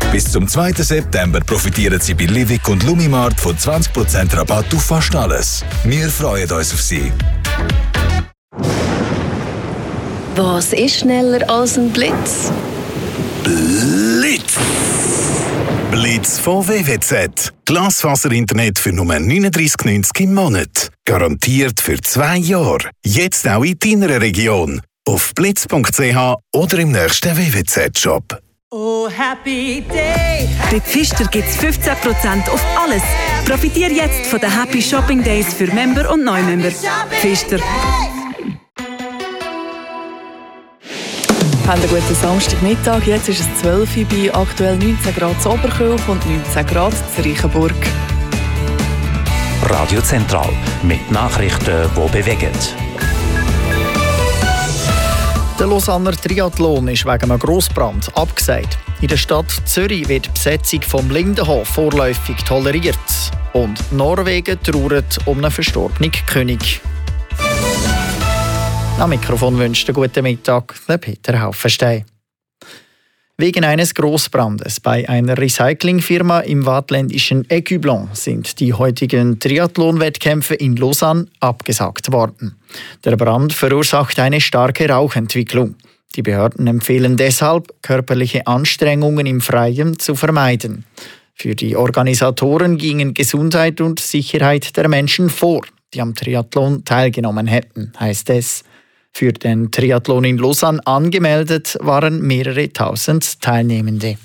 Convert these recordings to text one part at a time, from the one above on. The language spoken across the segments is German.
Bis zum 2. September profitieren Sie bei Livik und Lumimart von 20% Rabatt auf fast alles. Wir freuen uns auf Sie. Was ist schneller als ein Blitz? Blitz! Blitz von WWZ. Glasfaser-Internet für nur 39,90 im Monat. Garantiert für 2 Jahre. Jetzt auch in deiner Region. Auf blitz.ch oder im nächsten WWZ-Shop. Oh, happy day! Bei Pfister gibt es 15% auf alles. Profitiere jetzt von den Happy Shopping Days für Member und Neumember. Pfister. Haben einen guten Samstagmittag. Jetzt ist es 12 Uhr bei aktuell 19 Grad zu Oberkirch und 19 Grad zu Reichenburg. Radio Zentral mit Nachrichten, die bewegen. Der Lausanner Triathlon ist wegen einem Grossbrand abgesagt. In der Stadt Zürich wird die Besetzung vom Lindenhof vorläufig toleriert. Und Norwegen trauert um einen verstorbenen König. Am Mikrofon wünscht einen guten Mittag der Peter Haufenstein. Wegen eines Grossbrandes bei einer Recyclingfirma im waadtländischen Écublens sind die heutigen Triathlon-Wettkämpfe in Lausanne abgesagt worden. Der Brand verursacht eine starke Rauchentwicklung. Die Behörden empfehlen deshalb, körperliche Anstrengungen im Freien zu vermeiden. Für die Organisatoren gingen Gesundheit und Sicherheit der Menschen vor, die am Triathlon teilgenommen hätten, heisst es. Für den Triathlon in Lausanne angemeldet waren mehrere tausend Teilnehmende.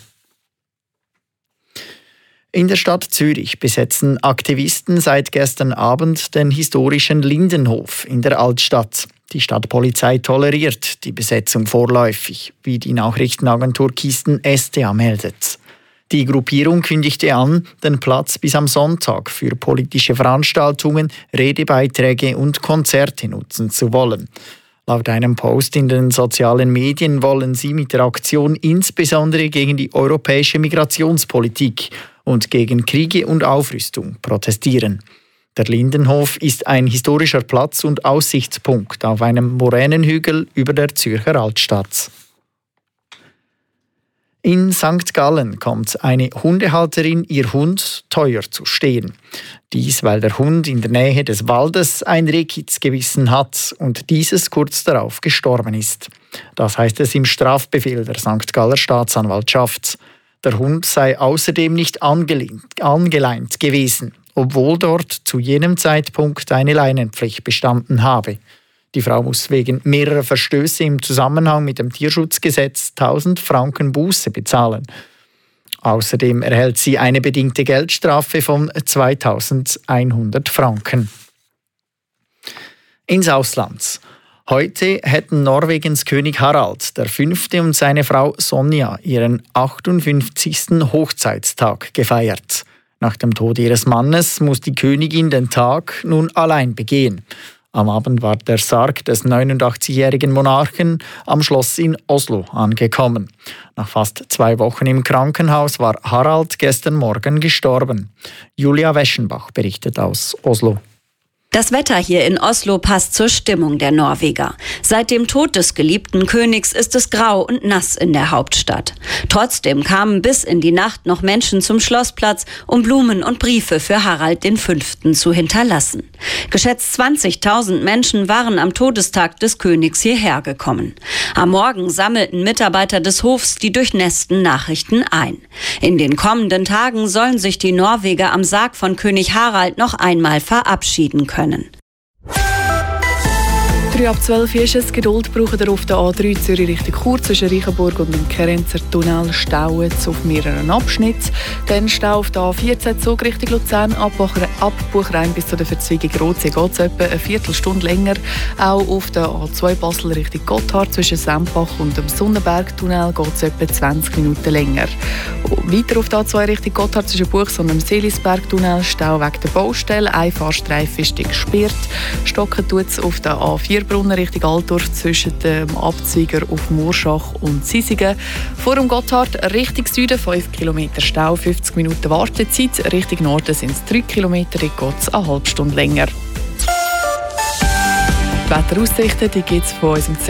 In der Stadt Zürich besetzen Aktivisten seit gestern Abend den historischen Lindenhof in der Altstadt. Die Stadtpolizei toleriert die Besetzung vorläufig, wie die Nachrichtenagentur Kisten SDA meldet. Die Gruppierung kündigte an, den Platz bis am Sonntag für politische Veranstaltungen, Redebeiträge und Konzerte nutzen zu wollen. Laut einem Post in den sozialen Medien wollen sie mit der Aktion insbesondere gegen die europäische Migrationspolitik und gegen Kriege und Aufrüstung protestieren. Der Lindenhof ist ein historischer Platz und Aussichtspunkt auf einem Moränenhügel über der Zürcher Altstadt. In St. Gallen kommt eine Hundehalterin ihr Hund teuer zu stehen. Dies, weil der Hund in der Nähe des Waldes ein Rehkitz gebissen hat und dieses kurz darauf gestorben ist. Das heißt es im Strafbefehl der St. Galler Staatsanwaltschaft. Der Hund sei außerdem nicht angeleint gewesen, obwohl dort zu jenem Zeitpunkt eine Leinenpflicht bestanden habe. Die Frau muss wegen mehrerer Verstöße im Zusammenhang mit dem Tierschutzgesetz 1000 Franken Buße bezahlen. Außerdem erhält sie eine bedingte Geldstrafe von 2100 Franken. Ins Ausland. Heute hätten Norwegens König Harald V. und seine Frau Sonja ihren 58. Hochzeitstag gefeiert. Nach dem Tod ihres Mannes muss die Königin den Tag nun allein begehen. Am Abend war der Sarg des 89-jährigen Monarchen am Schloss in Oslo angekommen. Nach fast 2 Wochen im Krankenhaus war Harald gestern Morgen gestorben. Julia Weschenbach berichtet aus Oslo. Das Wetter hier in Oslo passt zur Stimmung der Norweger. Seit dem Tod des geliebten Königs ist es grau und nass in der Hauptstadt. Trotzdem kamen bis in die Nacht noch Menschen zum Schlossplatz, um Blumen und Briefe für Harald V. zu hinterlassen. Geschätzt 20.000 Menschen waren am Todestag des Königs hierher gekommen. Am Morgen sammelten Mitarbeiter des Hofs die durchnässten Nachrichten ein. In den kommenden Tagen sollen sich die Norweger am Sarg von König Harald noch einmal verabschieden können. 3:12 ist es. Geduld braucht ihr auf der A3 Zürich Richtung Chur zwischen Reichenburg und dem Kerenzer Tunnel stauen auf mehreren Abschnitten. Dann Stau auf der A14 Zug Richtung Luzern ab Buchrein bis zu der Verzweigung Rotsee geht es etwa eine Viertelstunde länger. Auch auf der A2 Basel Richtung Gotthard zwischen Sempach und dem Sonnenberg-Tunnel geht es etwa 20 Minuten länger. Weiter auf der A2 Richtung Gotthard zwischen Buchs und dem Seelisberg-Tunnel Stau wegen der Baustelle. Ein Fahrstreifen ist gesperrt. Stocken tut es auf der A4 Brunnen Richtung Altdorf zwischen dem Abzweiger auf Murschach und Sisigen. Vor dem Gotthard Richtung Süden 5 Kilometer Stau, 50 Minuten Wartezeit. Richtung Norden sind es 3 Kilometer, dort geht es eine halbe Stunde länger. Die Wetteraussichten gibt es von unserem